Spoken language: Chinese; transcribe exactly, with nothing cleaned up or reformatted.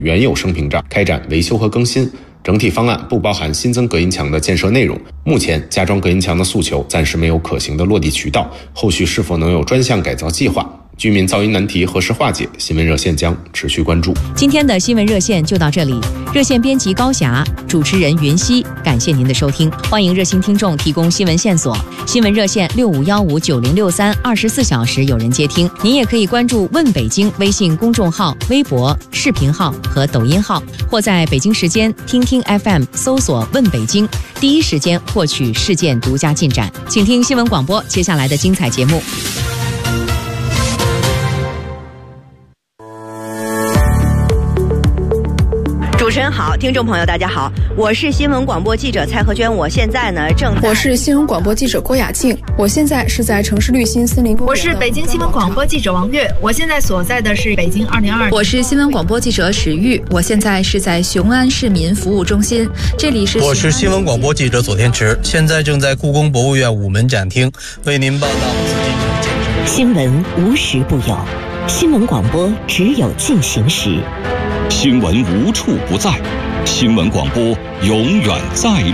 原有升屏障，开展维修和更新。整体方案不包含新增隔音墙的建设内容。目前加装隔音墙的诉求暂时没有可行的落地渠道，后续是否能有专项改造计划？居民噪音难题何时化解？新闻热线将持续关注。 今天的新闻热线就到这里，热线编辑高霞，主持人云溪，感谢您的收听。欢迎热心听众提供新闻线索，新闻热线六五幺五九零六三，二十四小时有人接听。您也可以关注问北京微信公众号、微博、视频号和抖音号，或在北京时间听听 F M 搜索问北京，第一时间获取事件独家进展。请听新闻广播接下来的精彩节目。主持人好，听众朋友大家好，我是新闻广播记者蔡和娟，我现在呢正在。 我是新闻广播记者郭雅静，我现在是在城市绿心森林公园。 我是北京新闻广播记者王悦，我现在所在的是北京二零二二。 我是新闻广播记者史玉，我现在是在雄安市民服务中心，这里是。 我是新闻广播记者左天池，现在正在故宫博物院午门展厅为您报道新闻无时不有，新闻广播只有进行时。 新闻无处不在，新闻广播永远在。